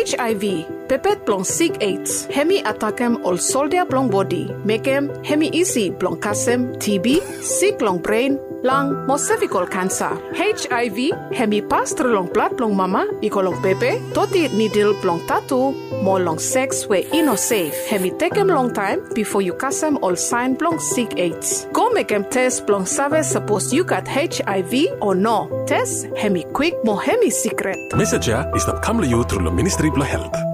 HIV, pepet blong sick AIDS, hemi atakem ol soldier blong body, mekem hemi easy blong kasem TB, sick long brain, lang mo cervical cancer. HIV hemi pass through long blood blong mama, iko long pepe, toti needle blong tattoo, mo long sex we ino safe. Hemi takem long time before you kasem ol sign blong sick AIDS. Go mekem test blong save suppose you got HIV or no. Test hemi quick mo hemi secret. Message is that come to you through the Ministry of Health.